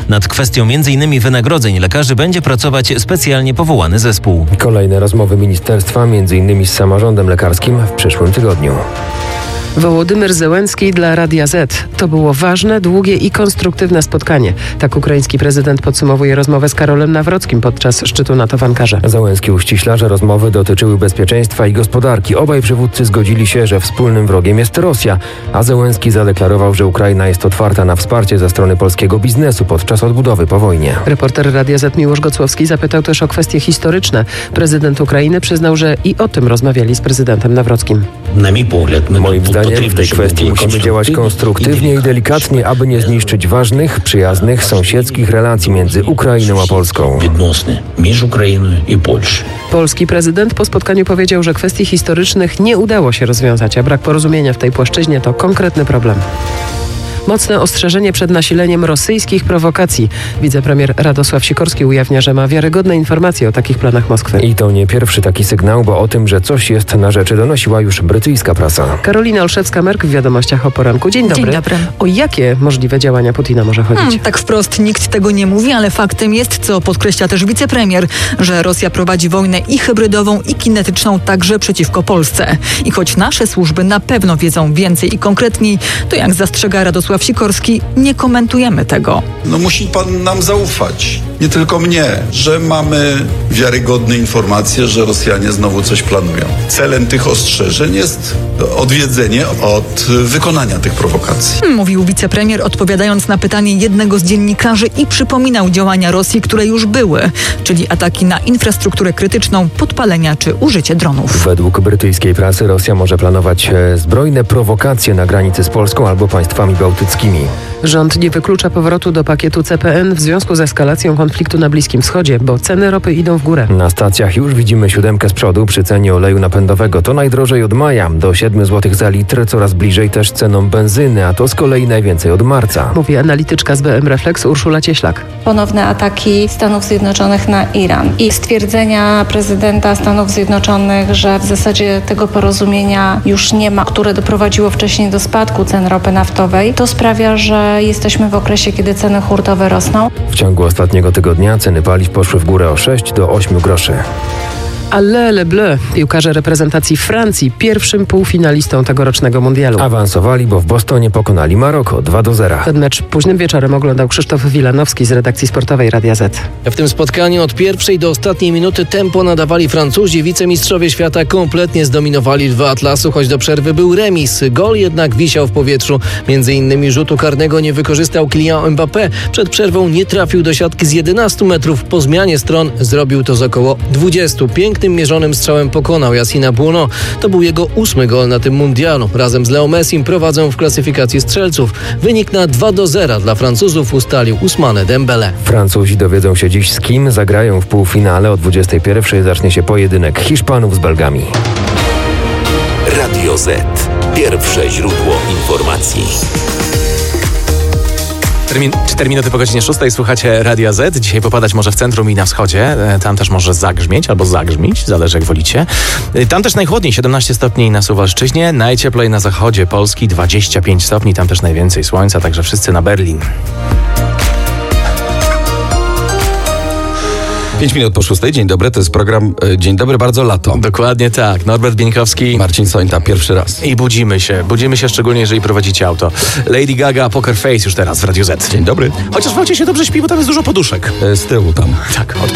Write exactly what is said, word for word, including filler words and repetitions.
Nad kwestią między innymi wynagrodzeń lekarzy będzie pracować specjalnie powołany zespół. Kolejne rozmowy ministerstwa, między innymi z samorządem lekarskim, w przyszłym tygodniu. Wołodymyr Zełenski dla Radia Z. To było ważne, długie i konstruktywne spotkanie. Tak ukraiński prezydent podsumowuje rozmowę z Karolem Nawrockim podczas szczytu NATO w Ankarze. Zełenski uściśla, że rozmowy dotyczyły bezpieczeństwa i gospodarki. Obaj przywódcy zgodzili się, że wspólnym wrogiem jest Rosja, a Zełenski zadeklarował, że Ukraina jest otwarta na wsparcie ze strony polskiego biznesu podczas odbudowy po wojnie. Reporter Radia Z Miłosz Gocłowski zapytał też o kwestie historyczne. Prezydent Ukrainy przyznał, że i o tym rozmawiali z prezydentem Nawrockim. Moim zdaniem w tej kwestii musimy działać konstruktywnie i delikatnie, aby nie zniszczyć ważnych, przyjaznych, sąsiedzkich relacji między Ukrainą a Polską. Polski prezydent po spotkaniu powiedział, że kwestii historycznych nie udało się rozwiązać, a brak porozumienia w tej płaszczyźnie to konkretny problem. Mocne ostrzeżenie przed nasileniem rosyjskich prowokacji. Wicepremier Radosław Sikorski ujawnia, że ma wiarygodne informacje o takich planach Moskwy. I to nie pierwszy taki sygnał, bo o tym, że coś jest na rzeczy, donosiła już brytyjska prasa. Karolina Olszewska-Merk w Wiadomościach o poranku. Dzień dobry. Dzień dobry. O jakie możliwe działania Putina może chodzić? Hmm, tak wprost nikt tego nie mówi, ale faktem jest, co podkreśla też wicepremier, że Rosja prowadzi wojnę i hybrydową, i kinetyczną także przeciwko Polsce. I choć nasze służby na pewno wiedzą więcej i konkretniej, to jak zastrzega Radosław Sikorski, nie komentujemy tego. No musi pan nam zaufać, nie tylko mnie, że mamy wiarygodne informacje, że Rosjanie znowu coś planują. Celem tych ostrzeżeń jest odwiedzenie od wykonania tych prowokacji. Mówił wicepremier, odpowiadając na pytanie jednego z dziennikarzy i przypominał działania Rosji, które już były, czyli ataki na infrastrukturę krytyczną, podpalenia czy użycie dronów. Według brytyjskiej prasy Rosja może planować zbrojne prowokacje na granicy z Polską albo państwami bałtyckimi. Rząd nie wyklucza powrotu do pakietu C P N w związku z eskalacją konfliktu na Bliskim Wschodzie, bo ceny ropy idą w górę. Na stacjach już widzimy siódemkę z przodu przy cenie oleju napędowego. To najdrożej od maja, do siedem złotych za litr, coraz bliżej też cenom benzyny, a to z kolei najwięcej od marca. Mówi analityczka z B M Reflex Urszula Cieślak. Ponowne ataki Stanów Zjednoczonych na Iran i stwierdzenia prezydenta Stanów Zjednoczonych, że w zasadzie tego porozumienia już nie ma, które doprowadziło wcześniej do spadku cen ropy naftowej, to sprawia, że jesteśmy w okresie, kiedy ceny hurtowe rosną. W ciągu ostatniego tygodnia ceny paliw poszły w górę o sześć do ośmiu groszy. Allez le bleu, piłkarze reprezentacji Francji, pierwszym półfinalistą tegorocznego mundialu. Awansowali, bo w Bostonie pokonali Maroko dwa do zera. Ten mecz późnym wieczorem oglądał Krzysztof Wilanowski z redakcji sportowej Radia Z. W tym spotkaniu od pierwszej do ostatniej minuty tempo nadawali Francuzi. Wicemistrzowie świata kompletnie zdominowali dwa atlasu, choć do przerwy był remis. Gol jednak wisiał w powietrzu. Między innymi rzutu karnego nie wykorzystał Kylian Mbappé. Przed przerwą nie trafił do siatki z jedenastu metrów. Po zmianie stron zrobił to z około dwudziestu. Pięknym mierzonym strzałem pokonał Yassina Bouno. To był jego ósmy gol na tym mundialu. Razem z Leo Messim prowadzą w klasyfikacji strzelców. Wynik na dwa do zera dla Francuzów ustalił Ousmane Dembele. Francuzi dowiedzą się dziś, z kim zagrają w półfinale. O dwudziestej pierwszej zacznie się pojedynek Hiszpanów z Belgami. Radio Z. Pierwsze źródło informacji. cztery minuty po godzinie szóstej słuchacie Radia Z. Dzisiaj popadać może w centrum i na wschodzie. Tam też może zagrzmieć albo zagrzmić, zależy jak wolicie. Tam też najchłodniej, siedemnaście stopni na Suwalszczyźnie. Najcieplej na zachodzie Polski, dwadzieścia pięć stopni. Tam też najwięcej słońca, także wszyscy na Berlin. Pięć minut po szóstej. Dzień dobry, to jest program Dzień dobry, bardzo lato. Dokładnie tak. Norbert Bieńkowski. Marcin Sońta, pierwszy raz. I budzimy się. Budzimy się szczególnie, jeżeli prowadzicie auto. Lady Gaga, Poker Face już teraz w Radiu Z. Dzień dobry. Chociaż w aucie się dobrze śpi, bo tam jest dużo poduszek. Z tyłu tam. Tak, od